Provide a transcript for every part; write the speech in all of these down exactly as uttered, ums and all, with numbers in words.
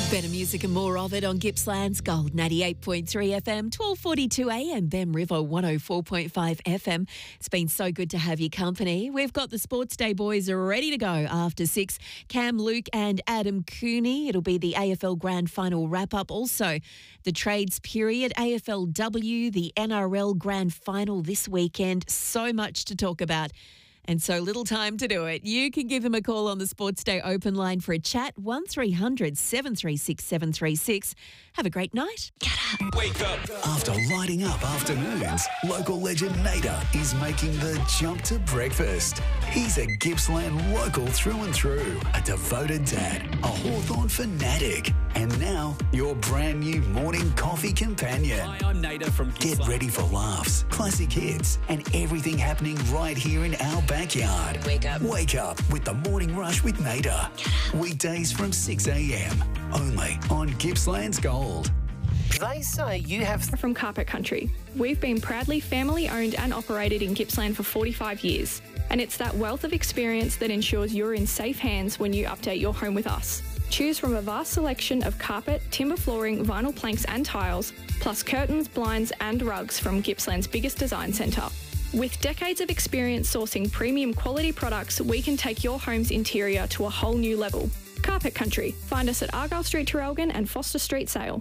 Better music and more of it on Gippsland's Gold ninety-eight point three F M, twelve forty-two A M, Ben River one oh four point five F M. It's been so good to have your company. We've got the Sports Day boys ready to go after six. Cam, Luke and Adam Cooney. It'll be the A F L Grand Final wrap-up. Also, the trades period, A F L W, the N R L Grand Final this weekend. So much to talk about. And so little time to do it. You can give them a call on the Sports Day open line for a chat, one three hundred seven three six seven three six. Have a great night. Get up. Wake up. After lighting up afternoons, local legend Nader is making the jump to breakfast. He's a Gippsland local through and through, a devoted dad, a Hawthorn fanatic, and now your brand new morning coffee companion. Hi, I'm Nader from Gippsland. Get ready for laughs, classic hits, and everything happening right here in our backyard. Wake up. Wake up with the Morning Rush with Nader. Weekdays from six A M, only on Gippsland's Gold. They say you have... From Carpet Country. We've been proudly family owned and operated in Gippsland for forty-five years. And it's that wealth of experience that ensures you're in safe hands when you update your home with us. Choose from a vast selection of carpet, timber flooring, vinyl planks and tiles, plus curtains, blinds and rugs from Gippsland's biggest design centre. With decades of experience sourcing premium quality products, we can take your home's interior to a whole new level. Carpet Country. Find us at Argyle Street, Traralgon and Foster Street, Sale.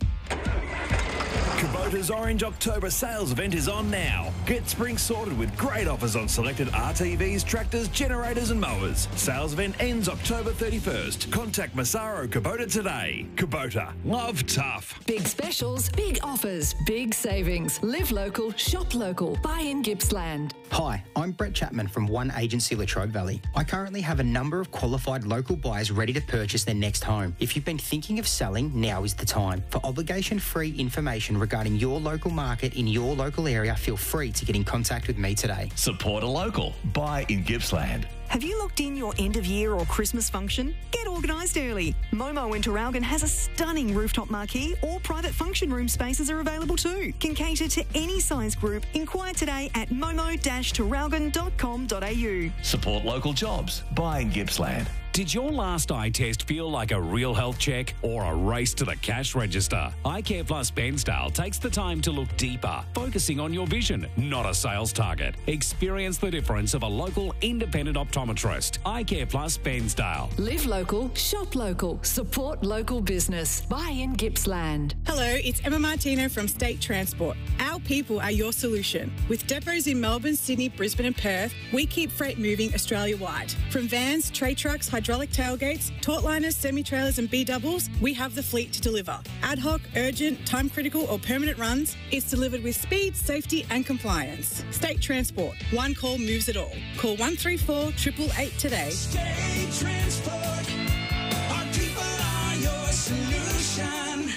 Kubota's Orange October sales event is on now. Get spring sorted with great offers on selected R T Vs, tractors, generators and mowers. Sales event ends October thirty-first. Contact Massaro Kubota today. Kubota. Love tough. Big specials, big offers, big savings. Live local, shop local. Buy in Gippsland. Hi, I'm Brett Chapman from One Agency Latrobe Valley. I currently have a number of qualified local buyers ready to purchase their next home. If you've been thinking of selling, now is the time. For obligation-free information regarding your local market in your local area, feel free to get in contact with me today. Support a local. Buy in Gippsland. Have you locked in your end of year or Christmas function? Get organised early. Momo in Traralgon has a stunning rooftop marquee, or private function room spaces are available too. Can cater to any size group. Inquire today at momo dash traralgon dot com dot a u. Support local jobs. Buy in Gippsland. Did your last eye test feel like a real health check or a race to the cash register? iCare Plus Bairnsdale takes the time to look deeper, focusing on your vision, not a sales target. Experience the difference of a local independent optometrist. iCare Plus Bairnsdale. Live local, shop local, support local business. Buy in Gippsland. Hello, it's Emma Martino from State Transport. Our people are your solution. With depots in Melbourne, Sydney, Brisbane and Perth, we keep freight moving Australia-wide. From vans, tray trucks, hydraulic tailgates, tautliners, semi-trailers and B-doubles, we have the fleet to deliver. Ad hoc, urgent, time-critical or permanent runs, it's delivered with speed, safety and compliance. State Transport. One call moves it all. Call one three four, eight eight eight today. State Transport. Our people are your solution.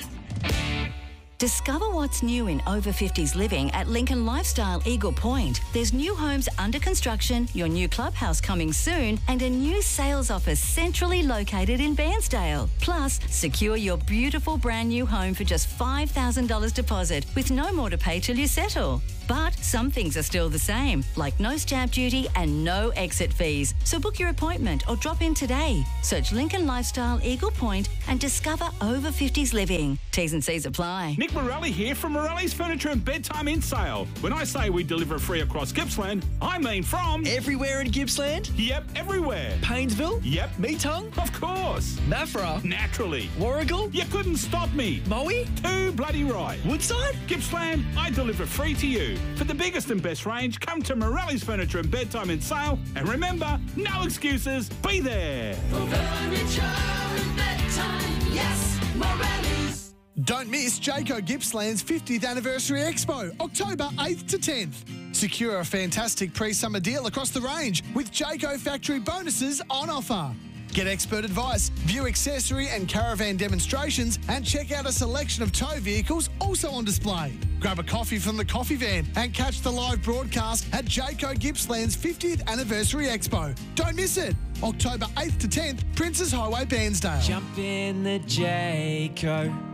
Discover what's new in over fifties living at Lincoln Lifestyle Eagle Point. There's new homes under construction, your new clubhouse coming soon, and a new sales office centrally located in Bairnsdale. Plus, secure your beautiful brand new home for just five thousand dollars deposit with no more to pay till you settle. But some things are still the same, like no stamp duty and no exit fees. So book your appointment or drop in today. Search Lincoln Lifestyle Eagle Point and discover over fifties living. T's and C's apply. Nick Morelli here from Morelli's Furniture and Bedtime in Sale. When I say we deliver free across Gippsland, I mean from... Everywhere in Gippsland? Yep, everywhere. Paynesville? Yep. Meetung? Of course. Nafra? Naturally. Warragul? You couldn't stop me. Moe? Too bloody right. Woodside? Gippsland, I deliver free to you. For the biggest and best range, come to Morelli's Furniture and Bedtime in Sale. And remember, no excuses, be there. For furniture and bedtime, yes, Morelli's. Don't miss Jayco Gippsland's fiftieth Anniversary Expo, October eighth to tenth. Secure a fantastic pre-summer deal across the range with Jayco factory bonuses on offer. Get expert advice, view accessory and caravan demonstrations, and check out a selection of tow vehicles also on display. Grab a coffee from the coffee van and catch the live broadcast at Jayco Gippsland's fiftieth Anniversary Expo. Don't miss it. October eighth to tenth, Princes Highway, Bairnsdale. Jump in the Jayco.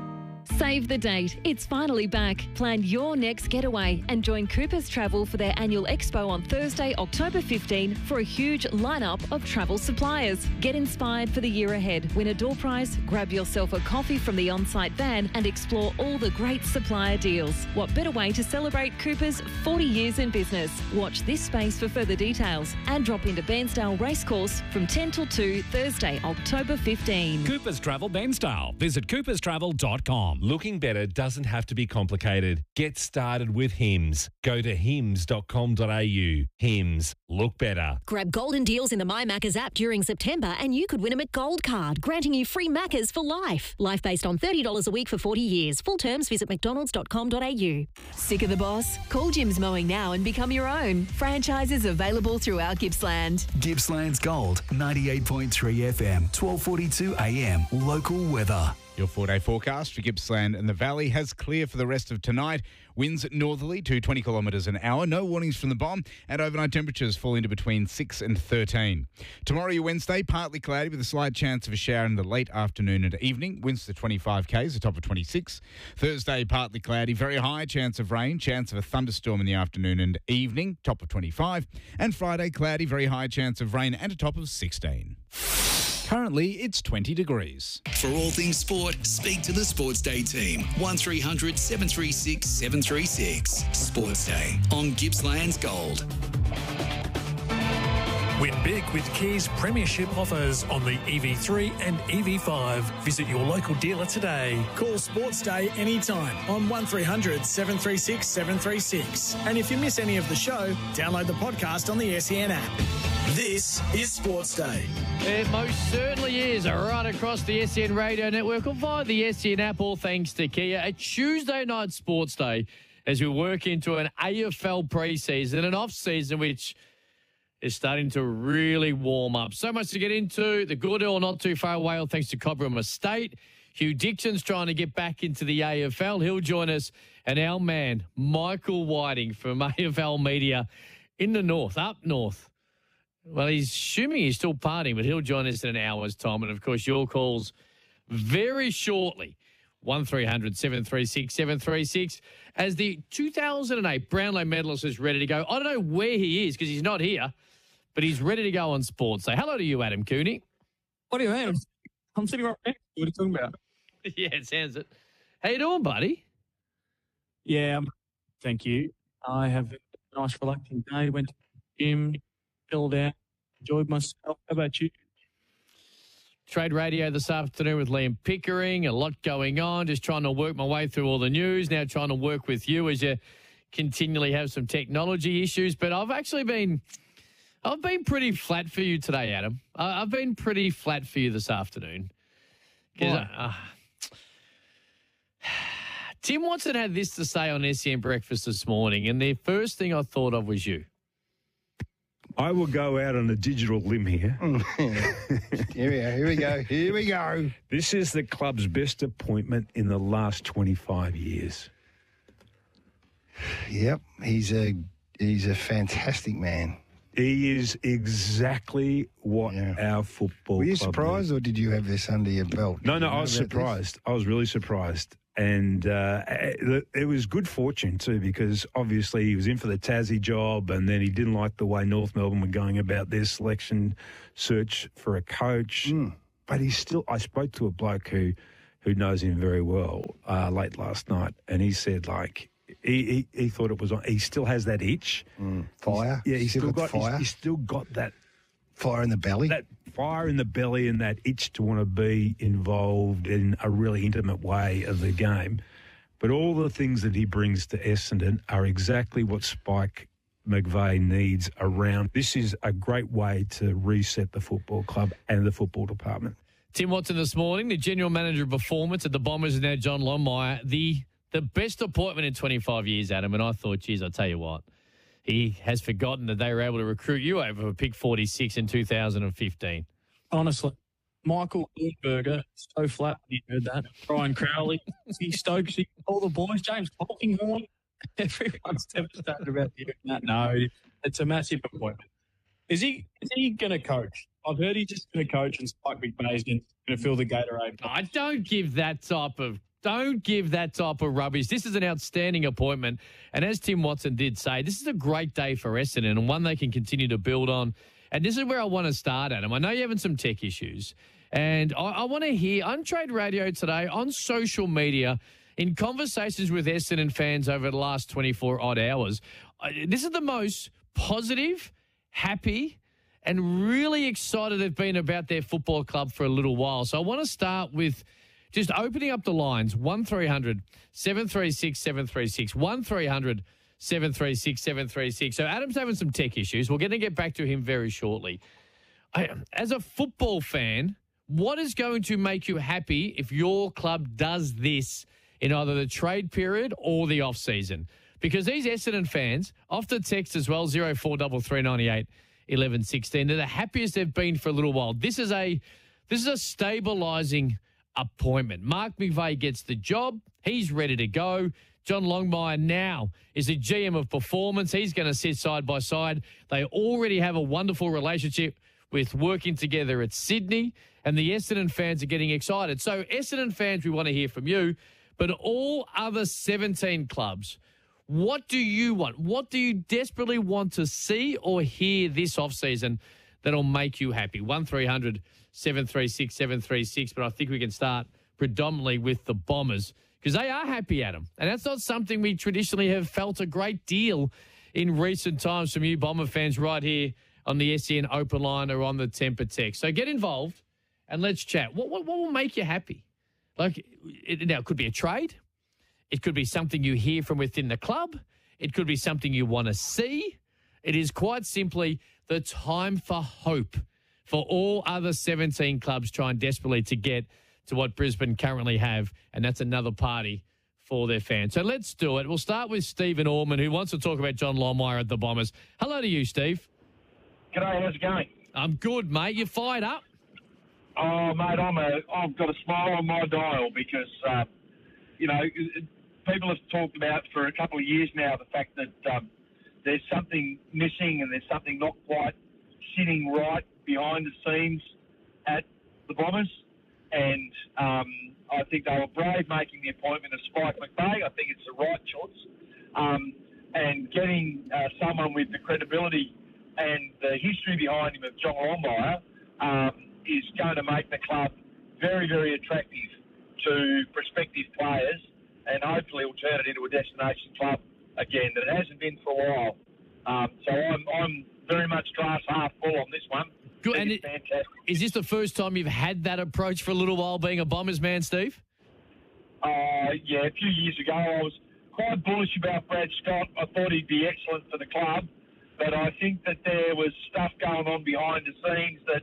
Save the date. It's finally back. Plan your next getaway and join Coopers Travel for their annual expo on Thursday, October fifteenth for a huge lineup of travel suppliers. Get inspired for the year ahead. Win a door prize, grab yourself a coffee from the on-site van and explore all the great supplier deals. What better way to celebrate Coopers' forty years in business? Watch this space for further details and drop into Bairnsdale Racecourse from ten till two, Thursday, October fifteenth. Coopers Travel Bairnsdale. Visit coopers travel dot com. Looking better doesn't have to be complicated. Get started with Hims. Go to hims dot com dot a u. Hims. Look better. Grab golden deals in the My Maccas app during September and you could win a McGold card, granting you free Maccas for life. Life based on thirty dollars a week for forty years. Full terms visit mcdonalds dot com dot a u. Sick of the boss? Call Jim's Mowing now and become your own. Franchises available throughout Gippsland. Gippsland's Gold, ninety-eight point three F M, twelve forty-two A M. Local weather. Your four-day forecast for Gippsland and the Valley has clear for the rest of tonight. Winds northerly to twenty kilometres an hour. No warnings from the bomb. And overnight temperatures fall into between six and thirteen. Tomorrow, your Wednesday, partly cloudy with a slight chance of a shower in the late afternoon and evening. Winds to twenty-five k's, a top of twenty-six. Thursday, partly cloudy, very high chance of rain. Chance of a thunderstorm in the afternoon and evening, top of twenty-five. And Friday, cloudy, very high chance of rain and a top of sixteen. Currently, it's twenty degrees. For all things sport, speak to the Sports Day team. one three hundred seven three six seven three six. Sports Day on Gippsland's Gold. Win big with Kia's premiership offers on the E V three and E V five. Visit your local dealer today. Call Sports Day anytime on one three hundred seven three six seven three six. And if you miss any of the show, download the podcast on the S E N app. This is Sports Day. It most certainly is, right across the S E N radio network or via the S E N app, all thanks to Kia. A Tuesday night Sports Day as we work into an A F L pre-season, an off-season which is starting to really warm up. So much to get into. The Goodell not too far away, all thanks to Cobram Estate. Hugh Dixon's trying to get back into the A F L. He'll join us. And our man, Michael Whiting from A F L Media in the north, up north. Well, he's assuming he's still partying, but he'll join us in an hour's time. And, of course, your calls very shortly. one three hundred seven three six seven three six. As the two thousand eight Brownlow medalist is ready to go. I don't know where he is because he's not here, but he's ready to go on Sports. So hello to you, Adam Cooney. What do you mean? I'm sitting right next to you. What are you talking about? Yeah, it sounds it. How you doing, buddy? Yeah, thank you. I have a nice relaxing day. Went to the gym, chilled out, enjoyed myself. How about you? Trade radio this afternoon with Liam Pickering. A lot going on. Just trying to work my way through all the news. Now trying to work with you as you continually have some technology issues. But I've actually been, I've been pretty flat for you today, Adam. I've been pretty flat for you this afternoon. Why? Uh, Tim Watson had this to say on S E N Breakfast this morning, and the first thing I thought of was you. I will go out on a digital limb here. Here we go, here we go, here we go. This is the club's best appointment in the last twenty-five years. Yep, he's a he's a fantastic man. He is exactly what yeah. our football Were you club surprised is. or did you have this under your belt? No, Did no, you I know was about surprised. I was really surprised. And uh, it, it was good fortune, too, because obviously he was in for the Tassie job and then he didn't like the way North Melbourne were going about their selection search for a coach. Mm. But he's still, I spoke to a bloke who, who knows him very well uh, late last night, and he said, like, he, he, he thought it was on, he still has that itch. Mm. Fire? He's, yeah, he's Still still got got, fire? He's, he's still got that. Fire in the belly? That fire in the belly and that itch to want to be involved in a really intimate way of the game. But all the things that he brings to Essendon are exactly what Spike McVeigh needs around. This is a great way to reset the football club and the football department. Tim Watson this morning, the general manager of performance at the Bombers, is now John Longmire. The the best appointment in twenty-five years, Adam. And I thought, geez, I'll tell you what. He has forgotten that they were able to recruit you over for pick forty-six in two thousand fifteen. Honestly, Michael Goldberger, so flat when he heard that. Brian Crowley, he Stokes, all the boys, James Polkinghorn, everyone's devastated about you. No, it's a massive appointment. Is he is he going to coach? I've heard he's just going to coach and Spike McVeigh's going to fill the Gatorade. I don't give that type of Don't give that type of rubbish. This is an outstanding appointment. And as Tim Watson did say, this is a great day for Essendon and one they can continue to build on. And this is where I want to start, Adam. I know you're having some tech issues. And I, I want to hear on Trade Radio today, on social media, in conversations with Essendon fans over the last twenty-four odd hours, uh, this is the most positive, happy, and really excited they've been about their football club for a little while. So I want to start with just opening up the lines, one three hundred seven three six seven three six, one three hundred seven three six seven three six. So Adam's having some tech issues. We're going to get back to him very shortly. I, as a football fan, what is going to make you happy if your club does this in either the trade period or the off-season? Because these Essendon fans, off the text as well, zero four three three nine eight eleven sixteen, they're the happiest they've been for a little while. This is a this is a stabilising appointment. Mark McVeigh gets the job. He's ready to go. John Longmire now is the G M of performance. He's going to sit side by side. They already have a wonderful relationship with working together at Sydney, and the Essendon fans are getting excited. So Essendon fans, we want to hear from you, but all other seventeen clubs, what do you want? What do you desperately want to see or hear this offseason that'll make you happy? one three hundred seven three six seven three six, but I think we can start predominantly with the Bombers because they are happy, Adam. And that's not something we traditionally have felt a great deal in recent times from you Bomber fans right here on the S E N Open Line or on the Temper Text. So get involved and let's chat. What, what, what will make you happy? Like, it, now, it could be a trade. It could be something you hear from within the club. It could be something you want to see. It is quite simply the time for hope for all other seventeen clubs trying desperately to get to what Brisbane currently have, and that's another party for their fans. So let's do it. We'll start with Stephen Orman, who wants to talk about John Longmire at the Bombers. Hello to you, Steve. G'day, how's it going? I'm good, mate. You fired up? Oh, mate, I'm a, I've got a smile on my dial because, uh, you know, people have talked about for a couple of years now the fact that um, there's something missing and there's something not quite sitting right behind the scenes at the Bombers. And um, I think they were brave making the appointment of Spike McVeigh. I think it's the right choice. Um, and getting uh, someone with the credibility and the history behind him of John Longmire um, is going to make the club very, very attractive to prospective players, and hopefully will turn it into a destination club again that it hasn't been for a while. Um, so I'm, I'm very much glass half full on this one. Good. And it, is this the first time you've had that approach for a little while being a Bombers man, Steve? Uh, yeah, a few years ago I was quite bullish about Brad Scott. I thought he'd be excellent for the club, but I think that there was stuff going on behind the scenes that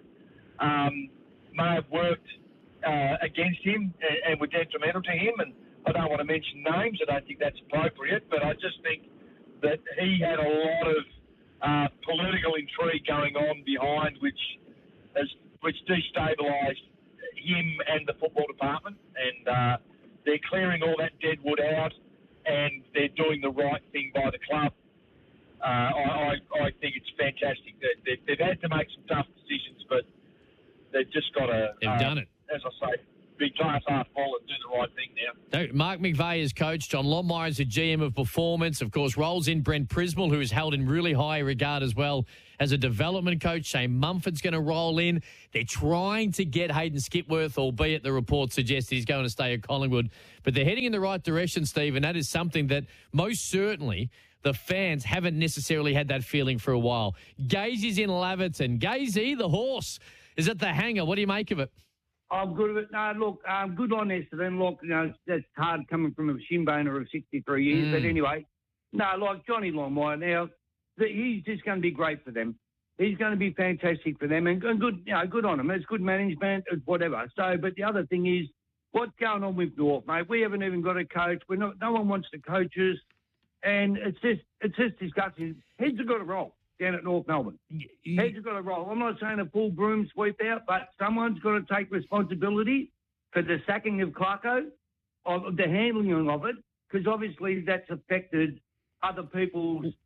um, may have worked uh, against him and, and were detrimental to him. And I don't want to mention names. I don't think that's appropriate, but I just think that he had a lot of uh, political intrigue going on behind, which has which destabilised him and the football department. And uh, they're clearing all that dead wood out, and they're doing the right thing by the club. Uh, I, I, I think it's fantastic. They, they, they've had to make some tough decisions, but they've just got to. They've uh, done it. As I say, be glass half full and do the right thing now. So Mark McVeigh is coach. John Longmire is the G M of performance. Of course, rolls in Brent Prismal, who is held in really high regard as well as a development coach. Shane Mumford's going to roll in. They're trying to get Hayden Skipworth, albeit the report suggests he's going to stay at Collingwood. But they're heading in the right direction, Steve, and that is something that most certainly the fans haven't necessarily had that feeling for a while. Gazy's in Laverton. Gazy, the horse, is at the hangar. What do you make of it? I'm good at it. No, look, um, good on Essendon. Look, you know, that's hard coming from a shin boner of sixty-three years. Mm. But anyway, no, like Johnny Longmire now, the, he's just going to be great for them. He's going to be fantastic for them, and, and good, you know, good on him. It's good management, it's whatever. So, but the other thing is, what's going on with North, mate? We haven't even got a coach. We're not. No one wants to coach us, and it's just, it's just disgusting. Heads have got to roll down at North Melbourne. Heads have got to roll. I'm not saying a full broom sweep out, but someone's got to take responsibility for the sacking of Clarko, of the handling of it, because obviously that's affected other people's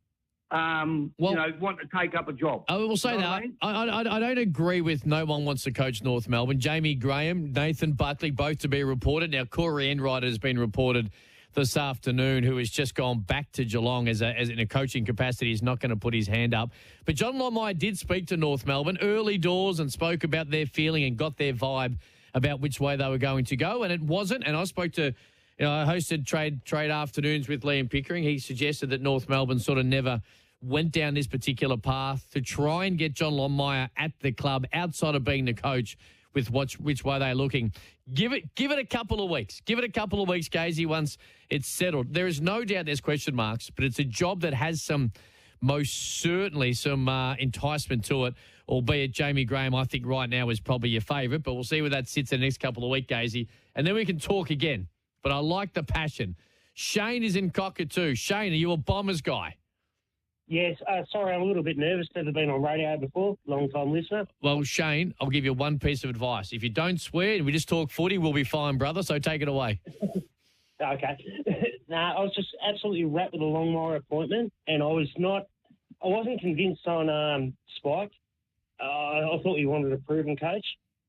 um, Well- you know, want to take up a job. I will say You know that what I mean? I, I, I don't agree with no one wants to coach North Melbourne. Jamie Graham, Nathan Buckley, both to be reported. Now, Corey Enright has been reported this afternoon, who has just gone back to Geelong as, a, as in a coaching capacity. He's not going to put his hand up. But John Longmire did speak to North Melbourne early doors and spoke about their feeling and got their vibe about which way they were going to go, and it wasn't. And I spoke to, you know, I hosted trade trade afternoons with Liam Pickering. He suggested that North Melbourne sort of never went down this particular path to try and get John Longmire at the club outside of being the coach with which, which way they're looking. Give it give it a couple of weeks. Give it a couple of weeks, Gazy, once it's settled. There is no doubt there's question marks, but it's a job that has some, most certainly some uh, enticement to it, albeit Jamie Graham, I think right now is probably your favourite, but we'll see where that sits in the next couple of weeks, Gazy, and then we can talk again. But I like the passion. Shane is in Cockatoo. Shane, are you a Bombers guy? Yes, uh, sorry, I'm a little bit nervous. Never been on radio before. Long time listener. Well, Shane, I'll give you one piece of advice. If you don't swear and we just talk footy, we'll be fine, brother. So take it away. Okay. nah, I was just absolutely wrapped with the Longmire appointment, and I was not. I wasn't convinced on um, Spike. Uh, I thought he wanted a proven coach,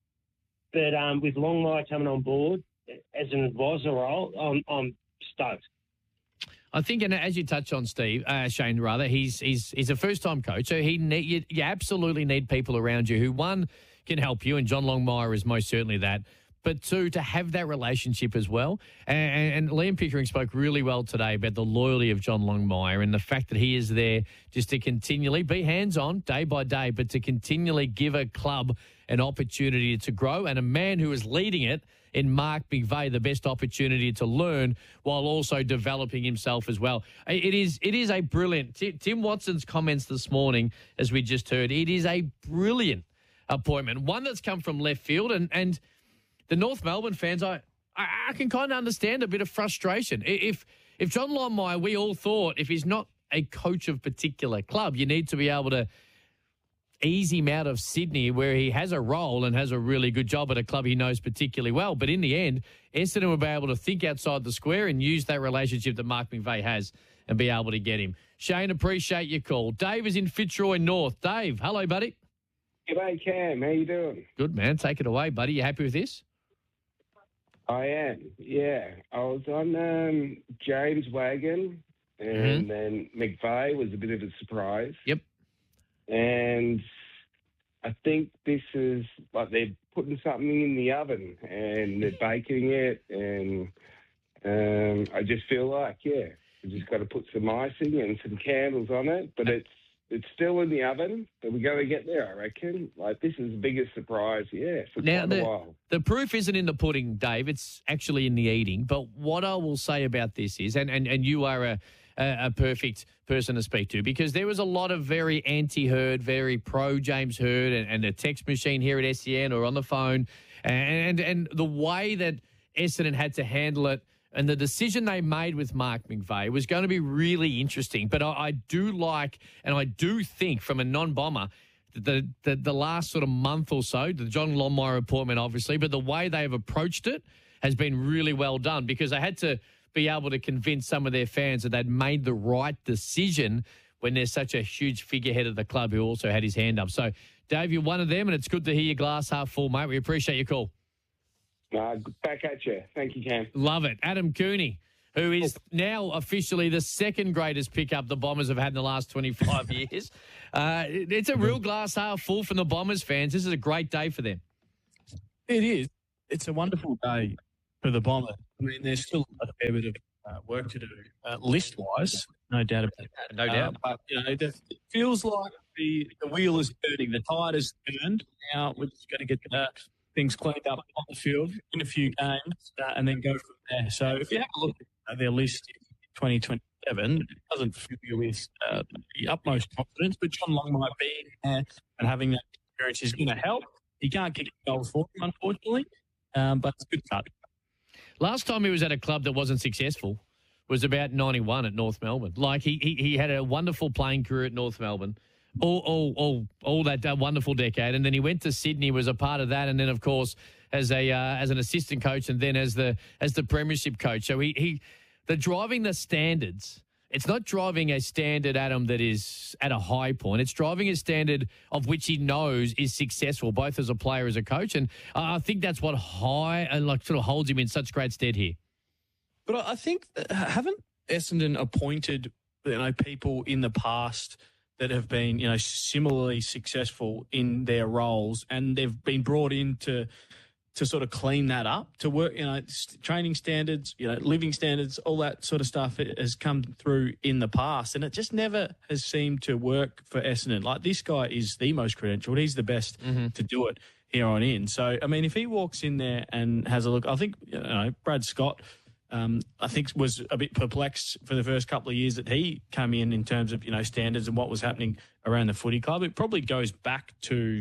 but um, with Longmire coming on board as an advisor role, I'm, I'm stoked. I think, and as you touch on, Steve, uh, Shane, rather, he's he's he's a first-time coach, so he need, you, you absolutely need people around you who, one, can help you, and John Longmire is most certainly that, but two, to have that relationship as well. And, and Liam Pickering spoke really well today about the loyalty of John Longmire and the fact that he is there just to continually be hands-on day by day, but to continually give a club an opportunity to grow, and a man who is leading it in Mark McVeigh, the best opportunity to learn while also developing himself as well. It is it is a brilliant, Tim Watson's comments this morning, as we just heard, it is a brilliant appointment, one that's come from left field, and, and the North Melbourne fans, I, I, I can kind of understand a bit of frustration. If, if John Longmire, we all thought, if he's not a coach of particular club, you need to be able to ease him out of Sydney, where he has a role and has a really good job at a club he knows particularly well. But in the end, Essendon will be able to think outside the square and use that relationship that Mark McVeigh has and be able to get him. Shane, appreciate your call. Dave is in Fitzroy North. Dave, hello, buddy. G'day, Cam. How you doing? Good, man. Take it away, buddy. You happy with this? I am, yeah. I was on um, James' wagon, and Mhm. then McVeigh was a bit of a surprise. Yep. And I think this is like they're putting something in the oven and they're baking it, and um, I just feel like, yeah, we just got to put some icing and some candles on it, but it's it's still in the oven, but we're going to get there, I reckon. Like, this is the biggest surprise, yeah, for Now, quite a the, while. the proof isn't in the pudding, Dave. It's actually in the eating. But what I will say about this is, and, and, and you are a, a, a perfect person to speak to, because there was a lot of very anti-Herd, very pro-James Herd, and, and a text machine here at S E N or on the phone. And, and, and the way that Essendon had to handle it, and the decision they made with Mark McVeigh was going to be really interesting. But I, I do like, and I do think from a non-bomber, the, the the last sort of month or so, the John Longmire appointment, obviously, but the way they've approached it has been really well done, because they had to be able to convince some of their fans that they'd made the right decision when there's such a huge figurehead of the club who also had his hand up. So, Dave, you're one of them, and it's good to hear your glass half full, mate. We appreciate your call. Uh, back at you. Thank you, Cam. Love it. Adam Cooney, who is now officially the second greatest pickup the Bombers have had in the last twenty-five years. Uh, it's a real glass half full from the Bombers fans. This is a great day for them. It is. It's a wonderful day for the Bombers. I mean, there's still a fair bit of uh, work to do uh, list-wise, no doubt about that. No doubt. Uh, but, you know, the, it feels like the, the wheel is turning. The tide is turned. Now we're just going to get uh, things cleaned up on the field in a few games uh, and then go from there. So if you have a look at their list in twenty twenty-seven, it doesn't fill you with uh, the utmost confidence, but John Longmire being there and having that experience is going to help. He can't kick goals for him, unfortunately, um, but it's a good start. Last time he was at a club that wasn't successful was about ninety-one at North Melbourne. Like, he he, he had a wonderful playing career at North Melbourne, all all all, all that uh, wonderful decade, and then he went to Sydney, was a part of that, and then of course as a uh, as an assistant coach, and then as the as the premiership coach. So he he the driving the standards it's not driving a standard, Adam, that is at a high point. It's driving a standard of which he knows is successful, both as a player as a coach. And uh, I think that's what high and like sort of holds him in such great stead here. But I I think, that- haven't Essendon appointed, you know, people in the past that have been, you know, similarly successful in their roles, and they've been brought in to to sort of clean that up, to work, you know, st- training standards, you know, living standards, all that sort of stuff it has come through in the past, and it just never has seemed to work for Essendon. Like, this guy is the most credentialed. He's the best to do it here on in. So, I mean, if he walks in there and has a look, I think, you know, Brad Scott, Um, I think was a bit perplexed for the first couple of years that he came in in terms of, you know, standards and what was happening around the footy club. It probably goes back to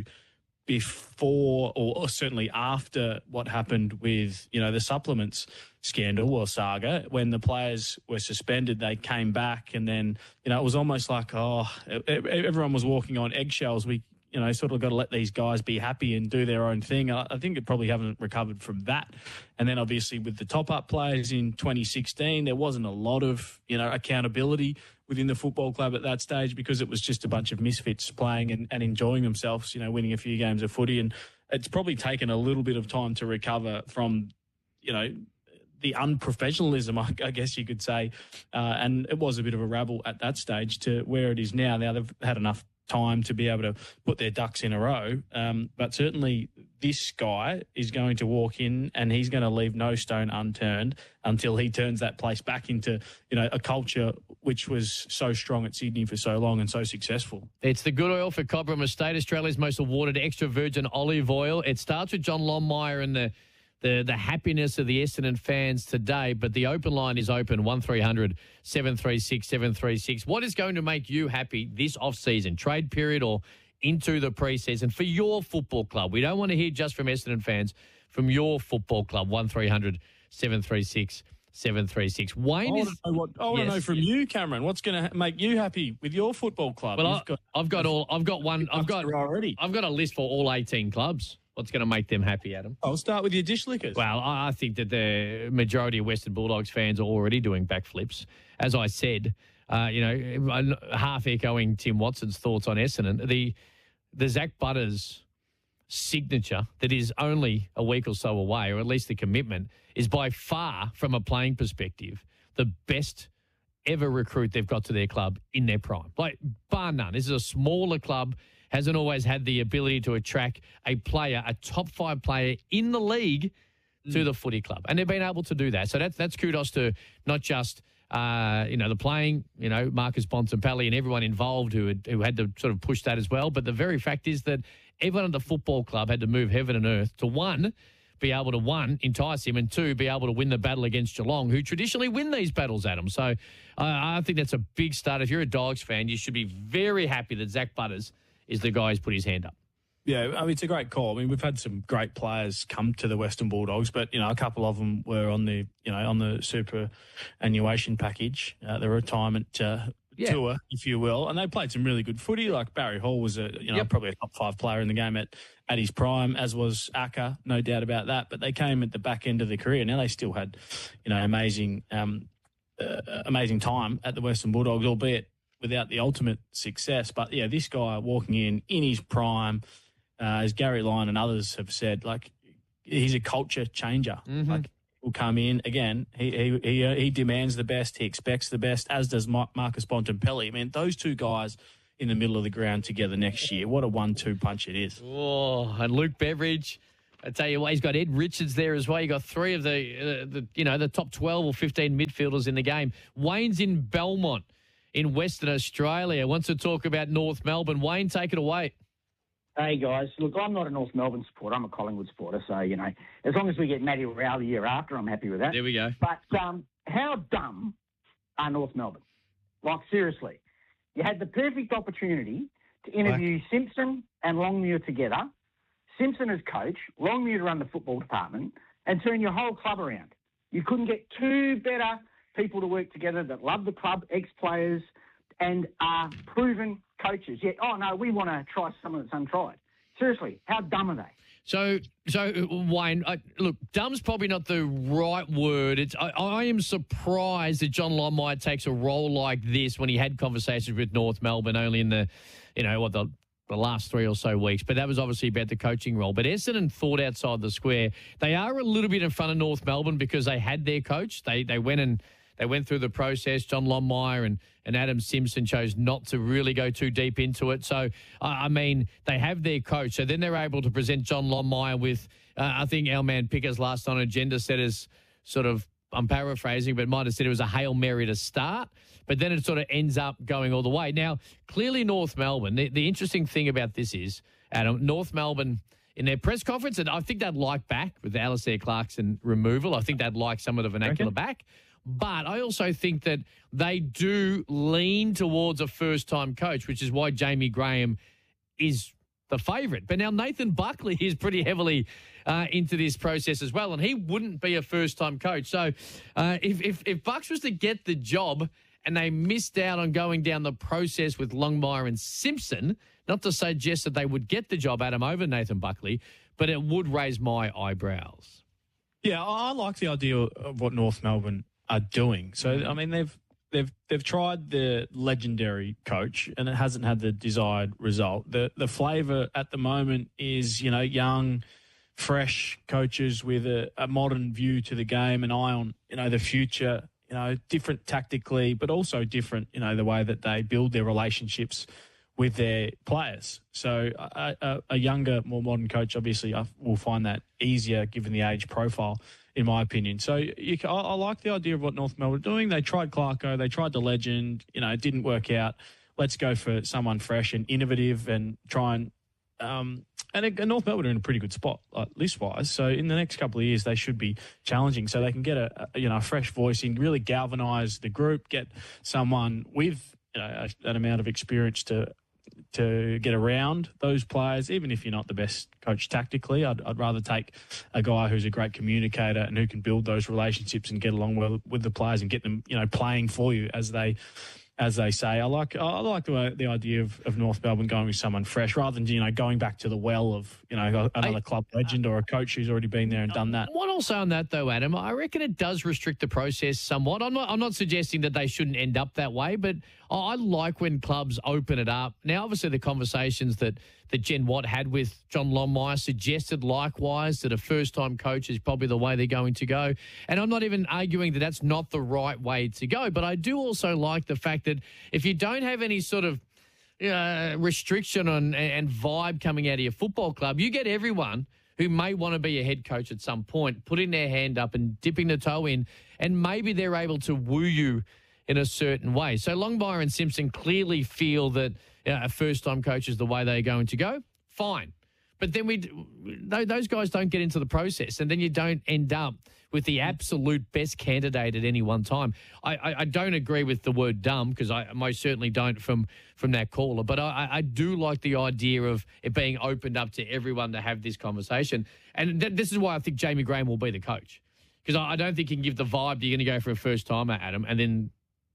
before or, or certainly after what happened with, you know, the supplements scandal or saga. When the players were suspended, they came back, and then, you know, it was almost like, oh, e- e- everyone was walking on eggshells. We, you know, sort of got to let these guys be happy and do their own thing. I, I think it probably haven't recovered from that. And then obviously with the top-up players in twenty sixteen, there wasn't a lot of, you know, accountability within the football club at that stage, because it was just a bunch of misfits playing and, and enjoying themselves, you know, winning a few games of footy. And it's probably taken a little bit of time to recover from, you know, the unprofessionalism, I, I guess you could say. Uh, and it was a bit of a rabble at that stage to where it is now. Now they've had enough time to be able to put their ducks in a row. Um, but certainly this guy is going to walk in and he's going to leave no stone unturned until he turns that place back into, you know, a culture which was so strong at Sydney for so long and so successful. It's the good oil for Cobram Estate, Australia's most awarded extra virgin olive oil. It starts with John Longmire and the The the happiness of the Essendon fans today, but the open line is open, one three hundred seven three six seven three six. What is going to make you happy this off-season, trade period or into the pre-season for your football club? We don't want to hear just from Essendon fans, from your football club, one three hundred seven three six seven three six. Wayne I is... want to know, what, I want Yes. to know from you, Cameron, what's going to make you happy with your football club? Well, You've I, got- I've got all. I've got one. I've got already. I've got a list for all eighteen clubs. What's going to make them happy, Adam? I'll start with your dish lickers. Well, I I think that the majority of Western Bulldogs fans are already doing backflips. As I said, uh, you know, half echoing Tim Watson's thoughts on Essendon, the the Zach Butters signature that is only a week or so away, or at least the commitment, is by far, from a playing perspective, the best ever recruit they've got to their club in their prime. Like, bar none. This is a smaller club, hasn't always had the ability to attract a player, a top five player in the league to the footy club. And they've been able to do that. So that's, that's kudos to not just, uh, you know, the playing, you know, Marcus Bontempelli and everyone involved who had, who had to sort of push that as well. But the very fact is that everyone at the football club had to move heaven and earth to, one, be able to, one, entice him, and two, be able to win the battle against Geelong, who traditionally win these battles, Adam. So uh, I think that's a big start. If you're a Dogs fan, you should be very happy that Zach Butters is the guy who's put his hand up. Yeah, I mean, it's a great call. I mean, we've had some great players come to the Western Bulldogs, but, you know, a couple of them were on the, you know, on the superannuation package, uh, the retirement uh, Yeah. tour, if you will, and they played some really good footy. Like Barry Hall was a, you know, Yep. probably a top five player in the game at, at his prime, as was Aka, no doubt about that. But they came at the back end of their career. Now they still had, you know, amazing, um, uh, amazing time at the Western Bulldogs, albeit without the ultimate success. But yeah, this guy walking in in his prime, uh, as Gary Lyon and others have said, like, he's a culture changer. Mm-hmm. Like, will come in again. He he he, uh, he demands the best. He expects the best, as does Mar- Marcus Bontempelli. I mean, those two guys in the middle of the ground together next year. What a one-two punch it is. Oh, and Luke Beveridge. I tell you what, he's got Ed Richards there as well. You got three of the, uh, the you know, the top twelve or fifteen midfielders in the game. Wayne's in Belmont in Western Australia. Wants to talk about North Melbourne. Wayne, take it away. Hey, guys. Look, I'm not a North Melbourne supporter. I'm a Collingwood supporter. So, you know, as long as we get Matty Rowell the year after, I'm happy with that. There we go. But um, how dumb are North Melbourne? Like, seriously. You had the perfect opportunity to interview Simpson and Longmuir together, Simpson as coach, Longmuir to run the football department, and turn your whole club around. You couldn't get two better people to work together that love the club, ex-players, and are proven coaches. Yet, oh, no, we want to try something that's untried. Seriously, how dumb are they? So, so Wayne, I, look, dumb's probably not the right word. It's I, I am surprised that John Longmire takes a role like this when he had conversations with North Melbourne only in the, you know, what the the last three or so weeks. But that was obviously about the coaching role. But Essendon thought outside the square. They are a little bit in front of North Melbourne because they had their coach. They they went and they went through the process. John Longmire and, and Adam Simpson chose not to really go too deep into it. So, uh, I mean, they have their coach. So then they're able to present John Longmire with, uh, I think our man Pickers last on Agenda said as sort of, I'm paraphrasing, but might have said it was a Hail Mary to start. But then it sort of ends up going all the way. Now, clearly North Melbourne, the, the interesting thing about this is, Adam, North Melbourne, in their press conference, and I think they'd like back with the Alistair Clarkson removal. I think they'd like some of the vernacular back. But I also think that they do lean towards a first-time coach, which is why Jamie Graham is the favourite. But now Nathan Buckley is pretty heavily uh, into this process as well, and he wouldn't be a first-time coach. So uh, if, if, if Bucks was to get the job and they missed out on going down the process with Longmire and Simpson, not to suggest that they would get the job, Adam, over Nathan Buckley, but it would raise my eyebrows. Yeah, I like the idea of what North Melbourne are doing. So, I mean, they've they've they've tried the legendary coach and it hasn't had the desired result. The the flavour at the moment is, you know, young, fresh coaches with a, a modern view to the game, an eye on, you know, the future, you know, different tactically, but also different, you know, the way that they build their relationships with their players. So a, a, a younger, more modern coach, obviously, I will find that easier given the age profile, in my opinion. So you can, I, I like the idea of what North Melbourne are doing. They tried Clarko, they tried the legend, you know, it didn't work out. Let's go for someone fresh and innovative and try and um, and, and North Melbourne are in a pretty good spot like, list-wise. So in the next couple of years, they should be challenging. So they can get a, a you know a fresh voice in, really galvanise the group, get someone with you know a, an amount of experience to to get around those players, even if you're not the best coach tactically. I'd, I'd rather take a guy who's a great communicator and who can build those relationships and get along well with the players and get them, you know, playing for you as they as they say. I like I like the the idea of, of North Melbourne going with someone fresh rather than, you know, going back to the well of, you know, another I, club legend or a coach who's already been there and done that. What I'll say on that, though, Adam, I reckon it does restrict the process somewhat. I'm not I'm not suggesting that they shouldn't end up that way, but I like when clubs open it up. Now, obviously, the conversations that, that Jen Watt had with John Longmire suggested likewise that a first-time coach is probably the way they're going to go. And I'm not even arguing that that's not the right way to go, but I do also like the fact that if you don't have any sort of uh, restriction on and vibe coming out of your football club, you get everyone who may want to be a head coach at some point putting their hand up and dipping the toe in, and maybe they're able to woo you in a certain way. So Longmire and Simpson clearly feel that you know, a first-time coach is the way they're going to go. Fine. But then we, those guys don't get into the process, and then you don't end up with the absolute best candidate at any one time. I, I, I don't agree with the word dumb, because I most certainly don't from, from that caller, but I, I do like the idea of it being opened up to everyone to have this conversation. And th- this is why I think Jamie Graham will be the coach, because I, I don't think you can give the vibe that you're going to go for a first-timer, Adam, and then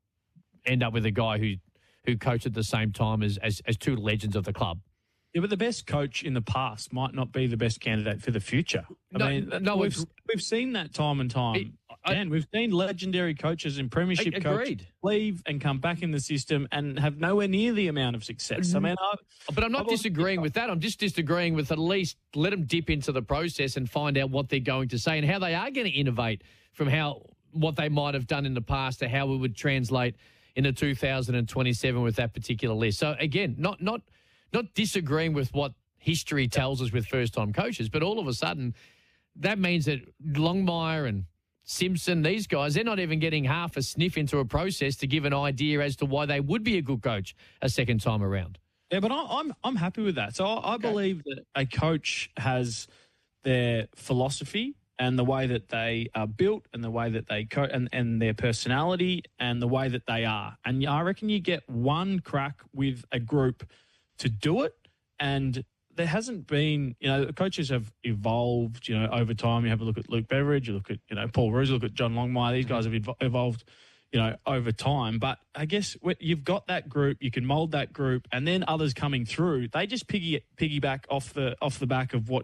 end up with a guy who who coached at the same time as, as as two legends of the club. Yeah, but the best coach in the past might not be the best candidate for the future. I no, mean, no, we've we've seen that time and time. And we've seen legendary coaches and premiership coaches leave and come back in the system and have nowhere near the amount of success. I mean, I, but I'm not I've disagreeing with that. I'm just disagreeing with at least let them dip into the process and find out what they're going to say and how they are going to innovate from how what they might have done in the past to how we would translate in the two thousand twenty-seven with that particular list. So again, not not not disagreeing with what history tells us with first-time coaches, but all of a sudden that means that Longmire and Simpson, these guys, they're not even getting half a sniff into a process to give an idea as to why they would be a good coach a second time around. Yeah, but I, I'm I'm happy with that. So I, I okay. believe that a coach has their philosophy and the way that they are built and the way that they co- and, and their personality and the way that they are. And I reckon you get one crack with a group to do it. And there hasn't been, you know, coaches have evolved, you know, over time. You have a look at Luke Beveridge, you look at, you know, Paul Roos, look at John Longmire. These guys have ev- evolved, you know, over time. But I guess you've got that group, you can mould that group, and then others coming through, they just piggy piggyback off the off the back of what